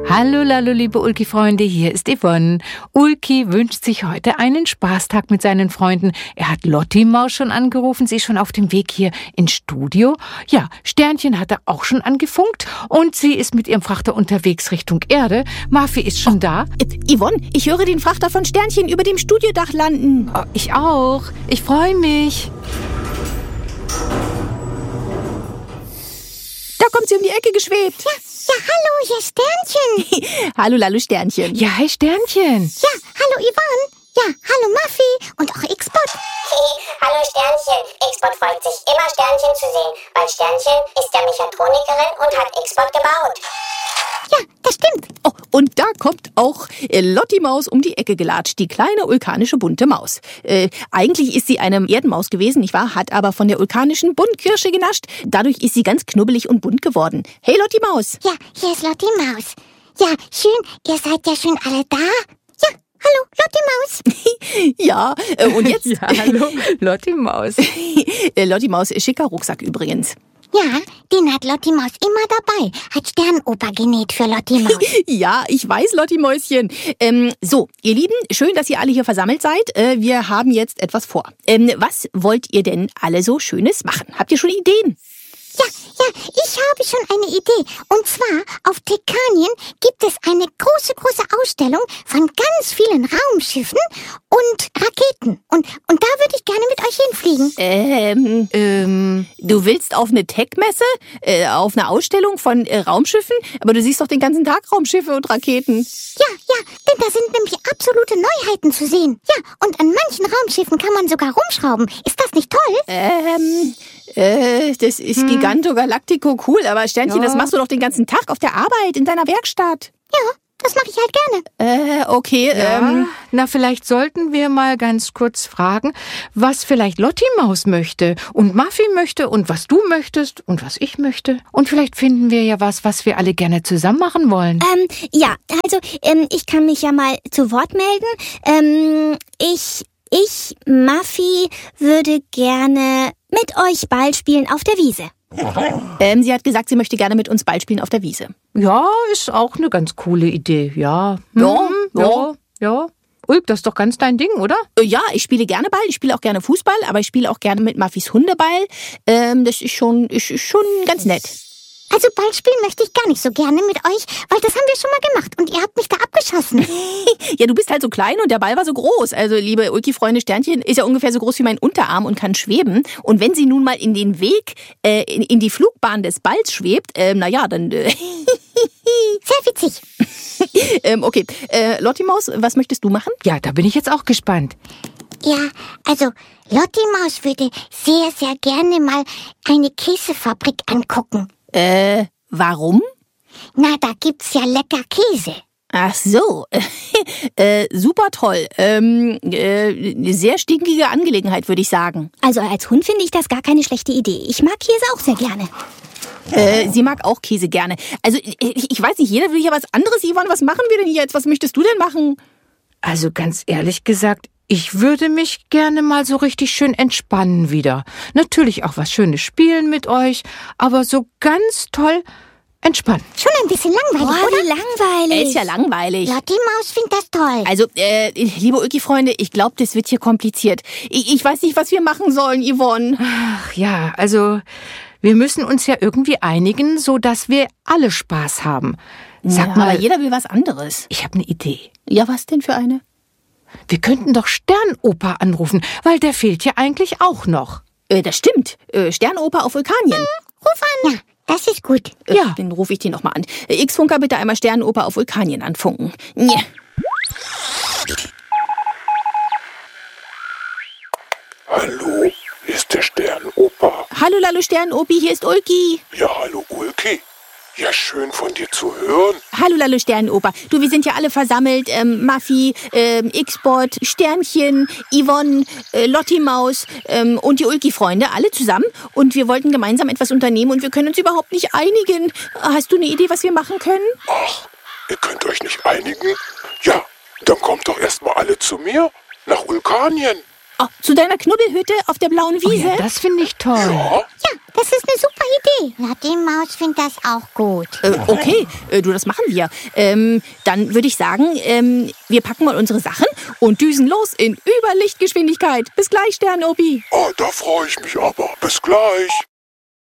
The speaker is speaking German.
Hallo, liebe Ulki-Freunde, hier ist Yvonne. Ulki wünscht sich heute einen Spaßtag mit seinen Freunden. Er hat Lotti-Maus schon angerufen, sie ist schon auf dem Weg hier ins Studio. Ja, Sternchen hat er auch schon angefunkt und sie ist mit ihrem Frachter unterwegs Richtung Erde. Maffi ist schon da. Yvonne, ich höre den Frachter von Sternchen über dem Studiodach landen. Oh, ich auch. Ich freue mich. Da kommt sie um die Ecke geschwebt. Ja, hallo, hier ist Sternchen. Hallo, Lallu Sternchen. Ja, hi Sternchen. Ja, hallo Yvonne. Ja, hallo Maffi und auch X-Bot. Hallo Sternchen. X-Bot freut sich immer, Sternchen zu sehen, weil Sternchen ist ja Mechatronikerin und hat X-Bot gebaut. Ja, das stimmt. Oh, und da kommt auch Lotti-Maus um die Ecke gelatscht, die kleine vulkanische bunte Maus. Eigentlich ist sie eine Erdenmaus gewesen, nicht wahr? Hat aber von der vulkanischen Buntkirsche genascht. Dadurch ist sie ganz knubbelig und bunt geworden. Hey Lotti-Maus. Ja, hier ist Lotti-Maus. Ja, schön, ihr seid ja schon alle da. Ja, hallo, Lotti-Maus. Ja, und jetzt? Ja, hallo, Lotti-Maus. Lotti-Maus, schicker Rucksack übrigens. Ja, den hat Lotti-Maus immer dabei. Hat Sternoper genäht für Lotti-Maus. Ja, ich weiß, Lotti-Mäuschen. So, ihr Lieben, schön, dass ihr alle hier versammelt seid. Wir haben jetzt etwas vor. Was wollt ihr denn alle so Schönes machen? Habt ihr schon Ideen? Ja, ich habe schon eine Idee. Und zwar, auf Tekanien gibt es eine große Ausstellung von ganz vielen Raumschiffen und Raketen. Und da würde ich gerne mit euch hinfliegen. Du willst auf eine Tech-Messe? Auf eine Ausstellung von Raumschiffen? Aber du siehst doch den ganzen Tag Raumschiffe und Raketen. Ja, denn da sind nämlich absolute Neuheiten zu sehen. Ja, und an manchen Raumschiffen kann man sogar rumschrauben. Ist das nicht toll? Das ist Giganto Galactico cool, aber Sternchen, das machst du doch den ganzen Tag auf der Arbeit, in deiner Werkstatt. Ja, das mache ich halt gerne. Okay, Na, vielleicht sollten wir mal ganz kurz fragen, was vielleicht Lotti-Maus möchte und Maffi möchte und was du möchtest und was ich möchte. Und vielleicht finden wir ja was wir alle gerne zusammen machen wollen. Ja, also ich kann mich ja mal zu Wort melden. Ich, Maffi, würde gerne mit euch Ball spielen auf der Wiese. Sie hat gesagt, sie möchte gerne mit uns Ball spielen auf der Wiese. Ja, ist auch eine ganz coole Idee, ja. Ja. Ulk, das ist doch ganz dein Ding, oder? Ja, ich spiele gerne Ball, ich spiele auch gerne Fußball, aber ich spiele auch gerne mit Maffis Hundeball. Das ist schon ganz nett. Also Ball spielen möchte ich gar nicht so gerne mit euch, weil das haben wir schon mal gemacht und ihr habt mich da abgeschossen. Ja, du bist halt so klein und der Ball war so groß. Also, liebe Ulki-Freunde, Sternchen ist ja ungefähr so groß wie mein Unterarm und kann schweben. Und wenn sie nun mal in den Weg, in die Flugbahn des Balls schwebt, dann... Sehr witzig. Okay, Lotti-Maus, was möchtest du machen? Ja, da bin ich jetzt auch gespannt. Ja, also Lotti-Maus würde sehr, sehr gerne mal eine Käsefabrik angucken. Warum? Na, da gibt's ja lecker Käse. Ach so, super toll. Eine sehr stinkige Angelegenheit, würde ich sagen. Also als Hund finde ich das gar keine schlechte Idee. Ich mag Käse auch sehr gerne. Sie mag auch Käse gerne. Also ich weiß nicht, jeder will ja was anderes. Yvonne, was machen wir denn jetzt? Was möchtest du denn machen? Also ganz ehrlich gesagt, ich würde mich gerne mal so richtig schön entspannen wieder. Natürlich auch was Schönes spielen mit euch, aber so ganz toll entspannen. Schon ein bisschen langweilig, oder? Wie langweilig. Ist ja langweilig. Lotti-Maus findet das toll. Also, liebe Ulki-Freunde, ich glaube, das wird hier kompliziert. Ich weiß nicht, was wir machen sollen, Yvonne. Ach ja, also wir müssen uns ja irgendwie einigen, so dass wir alle Spaß haben. Sag mal, aber jeder will was anderes. ich habe eine Idee. Ja, was denn für eine? Wir könnten doch Sternoper anrufen, weil der fehlt ja eigentlich auch noch. Das stimmt. Sternoper auf Vulkanien. Ruf an. Ja, das ist gut. Ja. Dann rufe ich den nochmal an. X-Funker, bitte einmal Sternoper auf Vulkanien anfunken. Ja. Hallo, ist der Sternoper. Hallo, Lallu Sternopi, hier ist Ulki. Ja, hallo Ulki. Ja, schön von dir zu hören. Hallo, Lallu Sternoper. Du, wir sind ja alle versammelt. Maffi, X-Bot, Sternchen, Yvonne, Lotti-Maus und die Ulki-Freunde, alle zusammen. Und wir wollten gemeinsam etwas unternehmen und wir können uns überhaupt nicht einigen. Hast du eine Idee, was wir machen können? Ach, ihr könnt euch nicht einigen? Ja, dann kommt doch erstmal alle zu mir nach Vulkanien. Oh, zu deiner Knubbelhütte auf der blauen Oh Wiese? ja, das finde ich toll. Ja, Ja, das ist eine super Idee. Lotti-Maus findet das auch gut. Okay, du, das machen wir. Dann würde ich sagen, wir packen mal unsere Sachen und düsen los in Überlichtgeschwindigkeit. Bis gleich, Sternopi. da freue ich mich aber. Bis gleich.